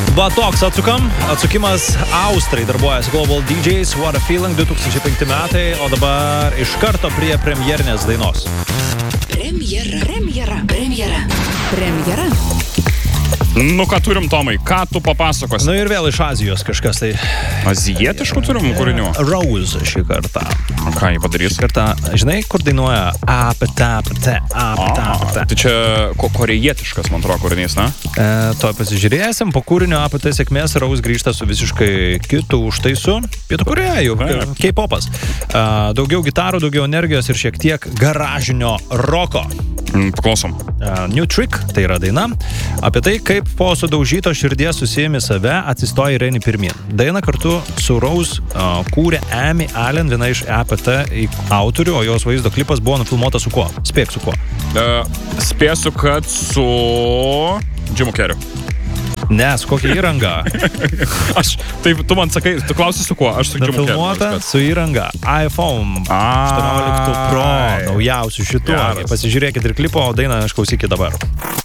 Va toks atsukimas Austrai darbuojasi Global DJs, What a Feeling 2005 metai, o dabar iš karto prie premjerinės dainos. Premjera. Nu, ką turim, Tomai? Ką tu papasakosi? Nu ir vėl iš Azijos kažkas tai. Azijietiškų turim kūrinių? Rose šį kartą. Ką jį padarys? Šį kartą, žinai, kur dainuoja apetapete. Tai čia korejietiškas, man atrodo, kūrinys, na? To pasižiūrėsim, po kūrinio apetė sėkmės Rose grįžta su visiškai kitų užtaisu. Pietų Korėjų, K-popas. Daugiau gitarų, daugiau energijos ir šiek tiek garažinio roko. Paklausom. New Trick, tai yra daina, apie tai, kaip po sudaužyto širdies susiėmi save, atsistoji ir eini pirmin. Daina kartu su Rose kūrė Amy Allen, viena iš EPT autorių, o jos vaizdo klipas buvo nufilmuotas su kuo? Spėk su kuo? Spėsiu, kad su Jimu Carreyu. Nes, kokia įranga? Taip, tu man sakai, tu klausi su kuo? Aš su Jimu Carreyu. Nufilmuota su įranga iPhone 18 Pro, naujausių šitų. Pasižiūrėkit ir klipo, o dainą išklausykit dabar.